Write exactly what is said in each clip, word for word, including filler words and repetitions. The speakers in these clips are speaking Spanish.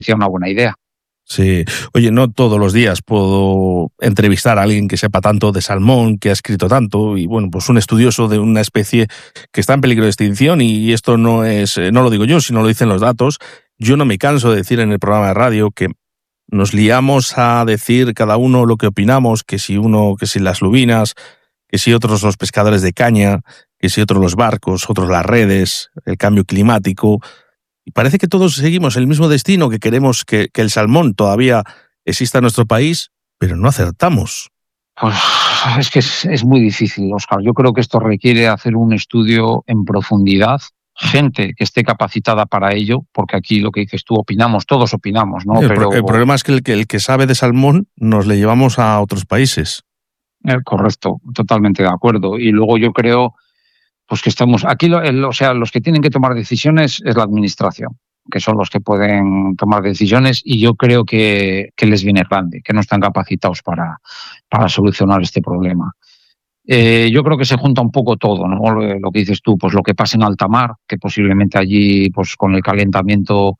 una buena idea. Sí. Oye, no todos los días puedo entrevistar a alguien que sepa tanto de salmón, que ha escrito tanto, y bueno, pues un estudioso de una especie que está en peligro de extinción, y esto no es, no lo digo yo, sino lo dicen los datos. Yo no me canso de decir en el programa de radio que nos liamos a decir cada uno lo que opinamos, que si uno, que si las lubinas, que si otros los pescadores de caña, que si otros los barcos, otros las redes, el cambio climático. Y parece que todos seguimos el mismo destino, que queremos que, que el salmón todavía exista en nuestro país, pero no acertamos. Pues es que es, es muy difícil, Óscar. Yo creo que esto requiere hacer un estudio en profundidad, gente que esté capacitada para ello, porque aquí lo que dices tú, opinamos, todos opinamos, ¿no? El, Pero pro, el problema es que el, que el que sabe de salmón nos le llevamos a otros países. Eh, correcto, totalmente de acuerdo. Y luego yo creo pues que estamos aquí, lo, el, o sea, los que tienen que tomar decisiones es la administración, que son los que pueden tomar decisiones, y yo creo que, que les viene grande, que no están capacitados para, para solucionar este problema. Eh, yo creo que se junta un poco todo, ¿no? Lo, lo que dices tú, pues lo que pasa en alta mar, que posiblemente allí, pues con el calentamiento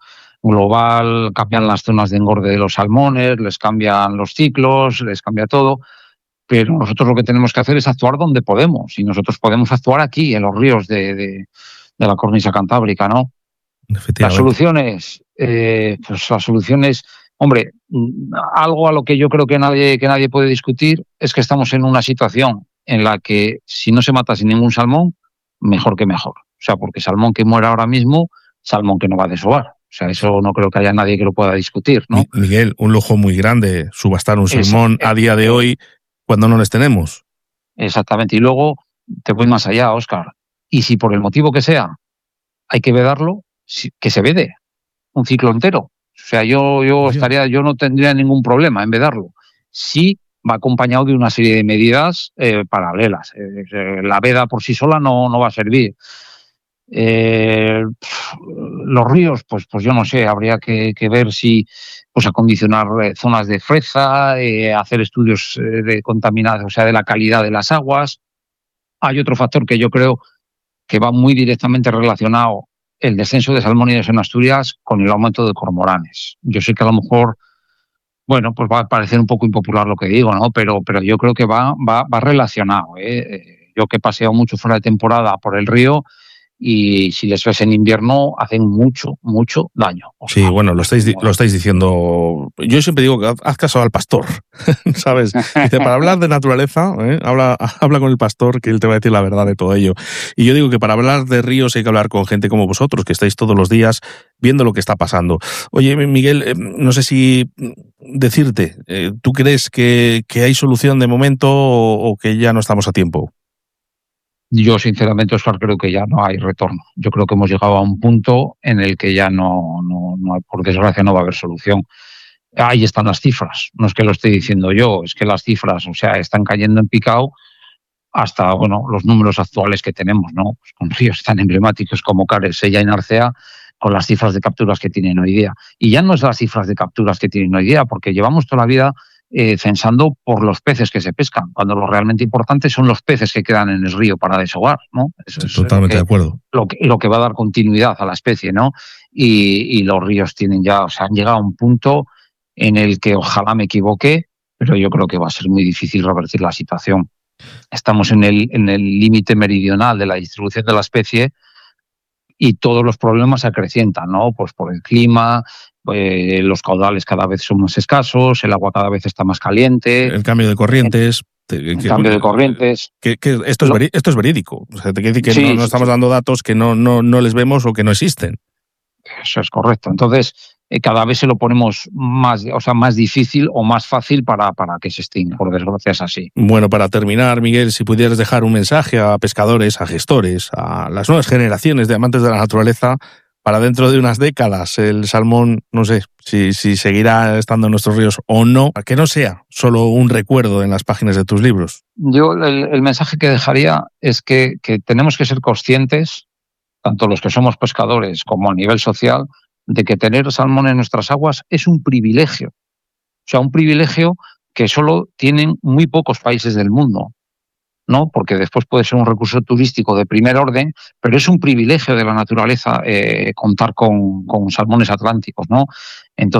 global, cambian las zonas de engorde de los salmones, les cambian los ciclos, les cambia todo. Pero nosotros lo que tenemos que hacer es actuar donde podemos, y nosotros podemos actuar aquí, en los ríos de, de, de la cornisa cantábrica, ¿no? Las soluciones, eh, pues las soluciones, hombre, algo a lo que yo creo que nadie, que nadie puede discutir es que estamos en una situación en la que si no se mata sin ningún salmón, mejor que mejor. O sea, porque salmón que muera ahora mismo, salmón que no va a desovar. O sea, eso no creo que haya nadie que lo pueda discutir, ¿no? Miguel, un lujo muy grande subastar un salmón a día de hoy, cuando no les tenemos. Exactamente. Y luego te voy más allá, Óscar. Y si por el motivo que sea hay que vedarlo, que se vede un ciclo entero. O sea, yo, yo estaría, yo no tendría ningún problema en vedarlo. Sí va acompañado de una serie de medidas eh, paralelas. Eh, la veda por sí sola no, no va a servir. Eh, los ríos, pues, pues yo no sé, habría que, que ver si pues acondicionar eh, zonas de freza, eh, hacer estudios eh, de contaminación, o sea, de la calidad de las aguas. Hay otro factor que yo creo que va muy directamente relacionado, el descenso de salmónidos en Asturias, con el aumento de cormoranes. Yo sé que a lo mejor, bueno, pues va a parecer un poco impopular lo que digo, ¿no? Pero, pero yo creo que va, va, va relacionado, ¿eh? Yo que he paseado mucho fuera de temporada por el río, y si les ves en invierno, hacen mucho, mucho daño. O sea, sí, bueno, lo estáis, lo estáis diciendo. Yo siempre digo que haz caso al pastor, ¿sabes? Dice, para hablar de naturaleza, ¿eh? habla, habla con el pastor, que él te va a decir la verdad de todo ello. Y yo digo que para hablar de ríos hay que hablar con gente como vosotros, que estáis todos los días viendo lo que está pasando. Oye, Miguel, no sé si decirte, ¿tú crees que, que hay solución de momento o, o que ya no estamos a tiempo? Yo, sinceramente, Óscar, creo que ya no hay retorno. Yo creo que hemos llegado a un punto en el que ya no, no, no, por desgracia, no va a haber solución. Ahí están las cifras. No es que lo esté diciendo yo, es que las cifras, o sea, están cayendo en picado hasta, bueno, los números actuales que tenemos, ¿no? Pues con ríos tan emblemáticos como Cares, Sella y Narcea, con las cifras de capturas que tienen hoy día. Y ya no es las cifras de capturas que tienen hoy día, porque llevamos toda la vida Eh, censando por los peces que se pescan, cuando lo realmente importante son los peces que quedan en el río para desovar, ¿no? Eso es totalmente lo que, de acuerdo. Lo que, lo que va a dar continuidad a la especie, ¿no? Y, y los ríos tienen ya, o sea, han llegado a un punto en el que, ojalá me equivoque, pero yo creo que va a ser muy difícil revertir la situación. Estamos en el en el límite meridional de la distribución de la especie, y todos los problemas se acrecientan, ¿no? Pues por el clima, eh, los caudales cada vez son más escasos, el agua cada vez está más caliente. El cambio de corrientes. El que, cambio de corrientes. Que, que esto, es esto es verídico. O sea, te quiere decir que sí, no, no estamos sí. dando datos que no, no, no les vemos o que no existen. Eso es correcto. Entonces, eh, cada vez se lo ponemos más, o sea, más difícil o más fácil para, para que se extinga, por desgracia es así. Bueno, para terminar, Miguel, si pudieras dejar un mensaje a pescadores, a gestores, a las nuevas generaciones de amantes de la naturaleza, para dentro de unas décadas el salmón, no sé si, si seguirá estando en nuestros ríos o no, que no sea solo un recuerdo en las páginas de tus libros. Yo el, el mensaje que dejaría es que, que tenemos que ser conscientes, tanto los que somos pescadores como a nivel social, de que tener salmón en nuestras aguas es un privilegio. O sea, un privilegio que solo tienen muy pocos países del mundo. ¿no? Porque después puede ser un recurso turístico de primer orden, pero es un privilegio de la naturaleza eh, contar con, con salmones atlánticos, ¿no? Entonces,